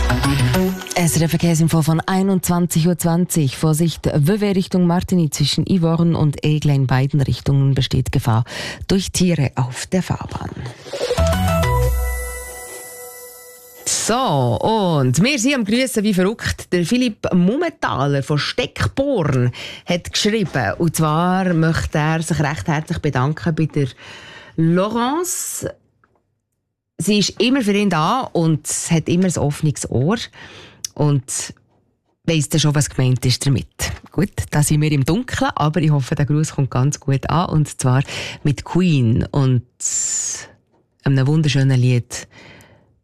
SRF Verkehrsinfo von 21:20 Uhr. Vorsicht, Vevey Richtung Martigny zwischen Yvorne und Aigle in beiden Richtungen besteht Gefahr durch Tiere auf der Fahrbahn. So, und wir sind am Grüssen wie verrückt. Der Philipp Mummenthaler von Steckborn hat geschrieben. Und zwar möchte er sich recht herzlich bedanken bei der Laurence. Sie ist immer für ihn da und hat immer ein offenes Ohr. Und weiss dann schon, was gemeint ist damit. Gut, da sind wir im Dunkeln, aber ich hoffe, der Gruß kommt ganz gut an. Und zwar mit Queen und einem wunderschönen Lied